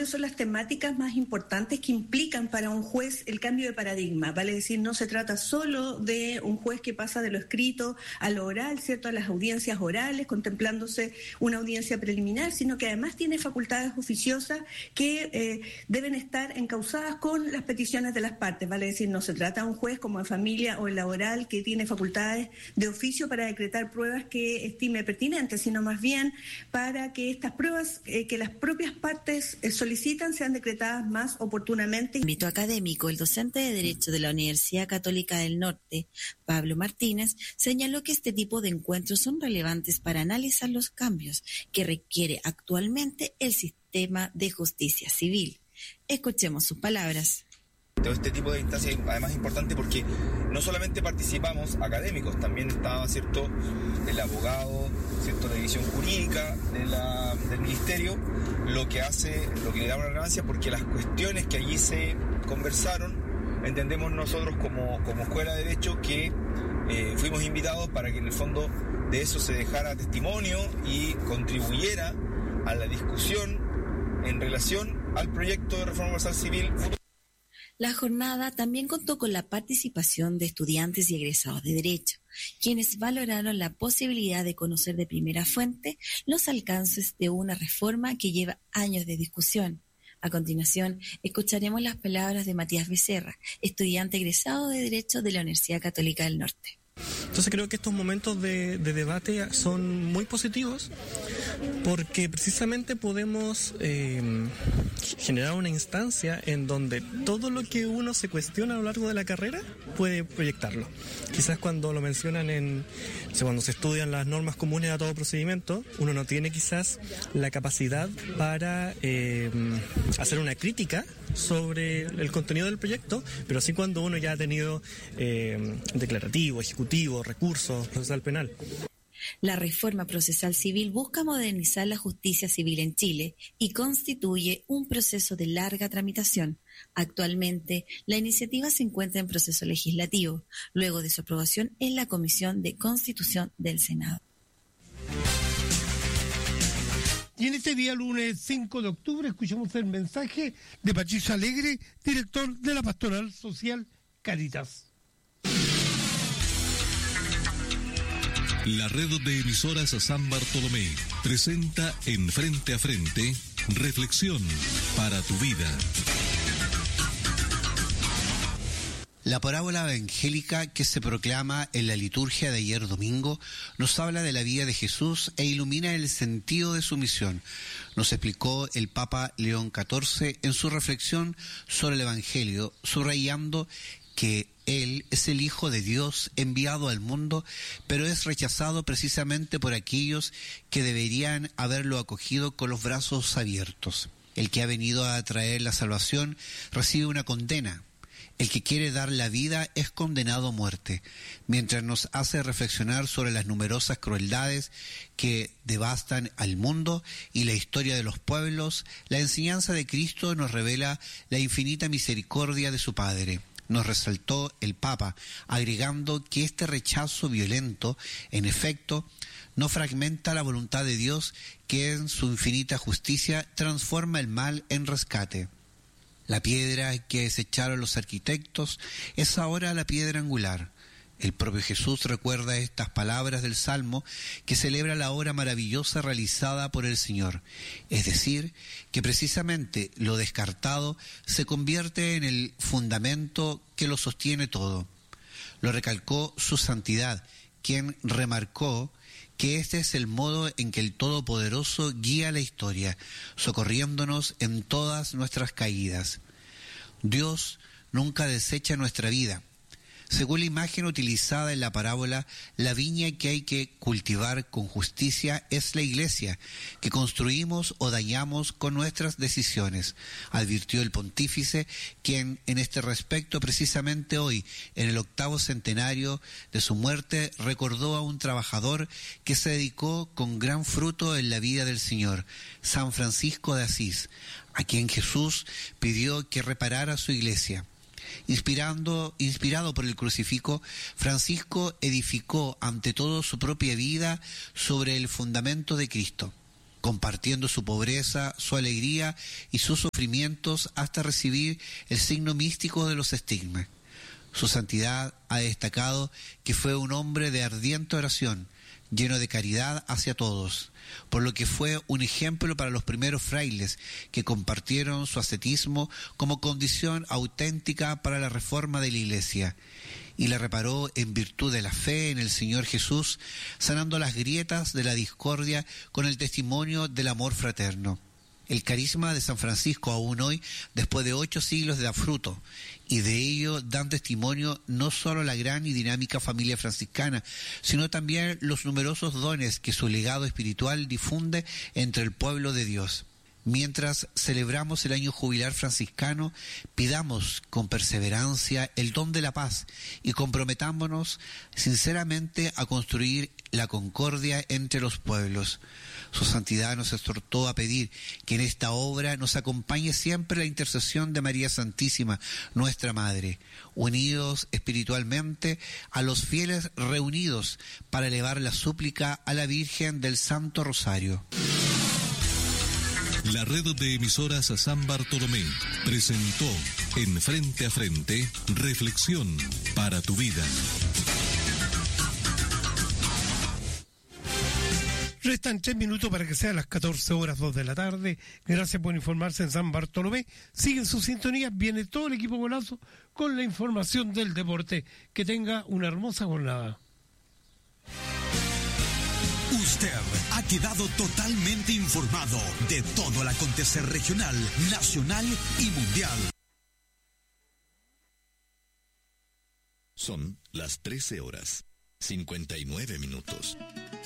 ¿cuáles son las temáticas más importantes que implican para un juez el cambio de paradigma? Vale decir, no se trata solo de un juez que pasa de lo escrito a lo oral, ¿cierto?, a las audiencias orales, contemplándose una audiencia preliminar, sino que además tiene facultades oficiosas que deben estar encauzadas con las peticiones de las partes. Vale decir, no se trata de un juez como en familia o en la oral que tiene facultades de oficio para decretar pruebas que estime pertinentes, sino más bien para que estas pruebas que las propias partes solicitan sean decretadas más oportunamente. En ámbito académico, el docente de Derecho de la Universidad Católica del Norte, Pablo Martínez, señaló que este tipo de encuentros son relevantes para analizar los cambios que requiere actualmente el sistema de justicia civil. Escuchemos sus palabras. Todo este tipo de instancias además es importante porque no solamente participamos académicos, también estaba, ¿cierto?, el abogado, ¿cierto?, de división jurídica del ministerio, lo que le da una relevancia porque las cuestiones que allí se conversaron, entendemos nosotros como Escuela de Derecho que fuimos invitados para que en el fondo de eso se dejara testimonio y contribuyera a la discusión en relación al proyecto de reforma procesal civil. La jornada también contó con la participación de estudiantes y egresados de Derecho, quienes valoraron la posibilidad de conocer de primera fuente los alcances de una reforma que lleva años de discusión. A continuación, escucharemos las palabras de Matías Becerra, estudiante egresado de Derecho de la Universidad Católica del Norte. Entonces creo que estos momentos de debate son muy positivos porque precisamente podemos generar una instancia en donde todo lo que uno se cuestiona a lo largo de la carrera puede proyectarlo. Quizás cuando lo mencionan cuando se estudian las normas comunes a todo procedimiento, uno no tiene quizás la capacidad para hacer una crítica sobre el contenido del proyecto, pero sí cuando uno ya ha tenido declarativo, ejecutivo, recursos, procesal penal. La reforma procesal civil busca modernizar la justicia civil en Chile y constituye un proceso de larga tramitación. Actualmente, la iniciativa se encuentra en proceso legislativo, luego de su aprobación en la Comisión de Constitución del Senado. Y en este día, lunes 5 de octubre, escuchamos el mensaje de Patricio Alegre, director de la Pastoral Social Cáritas. La red de emisoras San Bartolomé presenta en Frente a Frente, Reflexión para tu vida. La parábola evangélica que se proclama en la liturgia de ayer domingo nos habla de la vida de Jesús e ilumina el sentido de su misión. Nos explicó el Papa León XIV en su reflexión sobre el Evangelio, subrayando que Él es el Hijo de Dios enviado al mundo, pero es rechazado precisamente por aquellos que deberían haberlo acogido con los brazos abiertos. El que ha venido a traer la salvación recibe una condena. El que quiere dar la vida es condenado a muerte, mientras nos hace reflexionar sobre las numerosas crueldades que devastan al mundo y la historia de los pueblos. La enseñanza de Cristo nos revela la infinita misericordia de su Padre. Nos resaltó el Papa, agregando que este rechazo violento, en efecto, no fragmenta la voluntad de Dios, que en su infinita justicia transforma el mal en rescate. La piedra que desecharon los arquitectos es ahora la piedra angular. El propio Jesús recuerda estas palabras del Salmo que celebra la obra maravillosa realizada por el Señor. Es decir, que precisamente lo descartado se convierte en el fundamento que lo sostiene todo. Lo recalcó su santidad, quien remarcó que este es el modo en que el Todopoderoso guía la historia, socorriéndonos en todas nuestras caídas. Dios nunca desecha nuestra vida. Según la imagen utilizada en la parábola, la viña que hay que cultivar con justicia es la iglesia, que construimos o dañamos con nuestras decisiones, advirtió el pontífice, quien en este respecto precisamente hoy, en el 8º centenario de su muerte, recordó a un trabajador que se dedicó con gran fruto en la vida del Señor, San Francisco de Asís, a quien Jesús pidió que reparara su iglesia. Inspirado por el crucifijo, Francisco edificó ante todo su propia vida sobre el fundamento de Cristo. compartiendo su pobreza, su alegría y sus sufrimientos hasta recibir el signo místico de los estigmas. Su santidad ha destacado que fue un hombre de ardiente oración, lleno de caridad hacia todos, por lo que fue un ejemplo para los primeros frailes que compartieron su ascetismo como condición auténtica para la reforma de la Iglesia, y la reparó en virtud de la fe en el Señor Jesús, sanando las grietas de la discordia con el testimonio del amor fraterno. El carisma de San Francisco aún hoy, después de 8 siglos, da fruto, y de ello dan testimonio no solo la gran y dinámica familia franciscana, sino también los numerosos dones que su legado espiritual difunde entre el pueblo de Dios. Mientras celebramos el año jubilar franciscano, pidamos con perseverancia el don de la paz y comprometámonos sinceramente a construir la concordia entre los pueblos. Su santidad nos exhortó a pedir que en esta obra nos acompañe siempre la intercesión de María Santísima, nuestra Madre, unidos espiritualmente a los fieles reunidos para elevar la súplica a la Virgen del Santo Rosario. La red de emisoras San Bartolomé presentó en Frente a Frente, Reflexión para tu vida. Restan 3 minutos para que sean las 14:02 de la tarde. Gracias por informarse en San Bartolomé. Siguen sus sintonías. Viene todo el equipo Golazo con la información del deporte. Que tenga una hermosa jornada. Usted ha quedado totalmente informado de todo el acontecer regional, nacional y mundial. Son las 13:59.